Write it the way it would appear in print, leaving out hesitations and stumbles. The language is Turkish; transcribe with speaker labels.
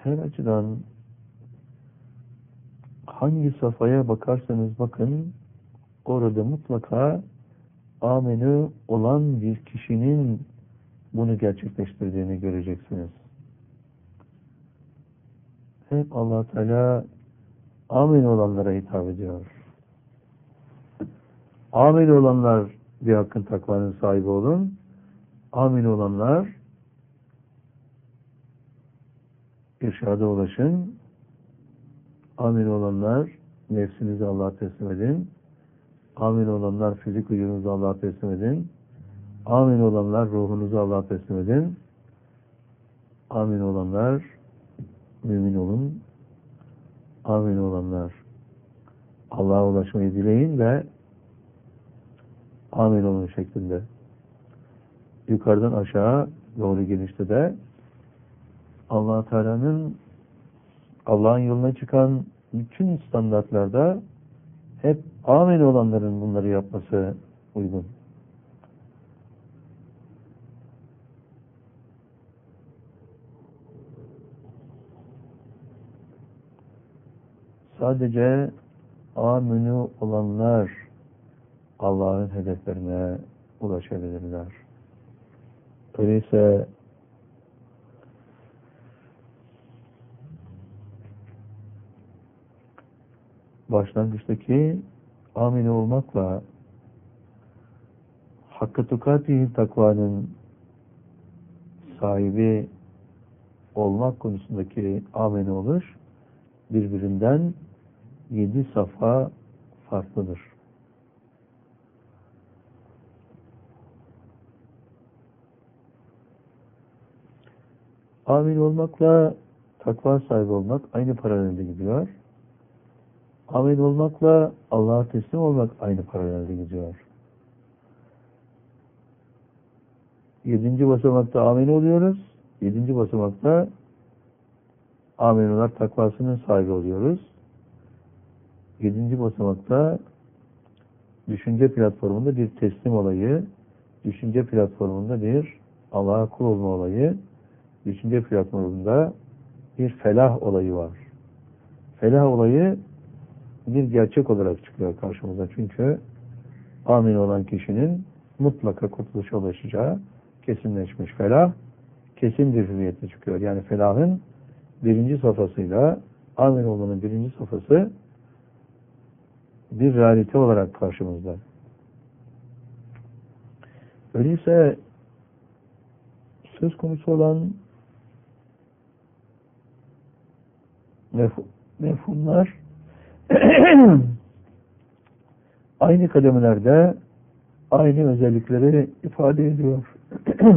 Speaker 1: her açıdan hangi safhaya bakarsanız bakın, orada mutlaka amenü olan bir kişinin bunu gerçekleştirdiğini göreceksiniz. Hep Allah Teala amin olanlara hitap ediyor. Amin olanlar bir hakkın takvanın sahibi olun. Amin olanlar irşada ulaşın. Amin olanlar nefsinizi Allah'a teslim edin. Amin olanlar fizik vücudunuzu Allah'a teslim edin. Amin olanlar ruhunuzu Allah'a teslim edin. Amin olanlar mümin olun. Amin olanlar Allah'a ulaşmayı dileyin ve amin olun şeklinde. Yukarıdan aşağı doğru gelişte de Allah Teala'nın Allah'ın yoluna çıkan bütün standartlarda hep amin olanların bunları yapması uygun. Sadece aminu olanlar Allah'ın hedeflerine ulaşabilirler. Öyleyse başlangıçtaki amin olmakla hakkı tukati takvanın sahibi olmak konusundaki amin oluş birbirinden 7 safha farklıdır. Amin olmakla takva sahibi olmak aynı paralelde gidiyor. Amin olmakla Allah'a teslim olmak aynı paralelde gidiyor. 7. basamakta amin oluyoruz. 7. basamakta amin olarak takvasının sahibi oluyoruz. 7. basamakta düşünce platformunda bir teslim olayı, düşünce platformunda bir Allah'a kul olma olayı, düşünce platformunda bir felah olayı var. Felah olayı bir gerçek olarak çıkıyor karşımıza. Çünkü amin olan kişinin mutlaka kurtuluşa ulaşacağı kesinleşmiş. Felah kesin bir hüviyetle çıkıyor. Yani felahın 1. safhasıyla amin olanın 1. safhası bir realite olarak karşımızda. Öyleyse söz konusu olan mefhumlar aynı kademelerde aynı özellikleri ifade ediyor.